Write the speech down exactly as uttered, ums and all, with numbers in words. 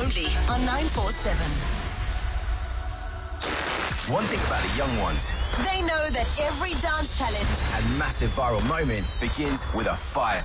only on nine four seven. One thing about the young ones, they know that every dance challenge and massive viral moment begins with a fire